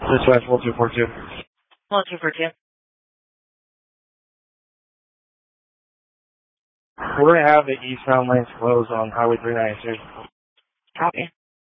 Dispatch 1242. 1242. We're going to have the eastbound lanes closed on Highway 392. Copy.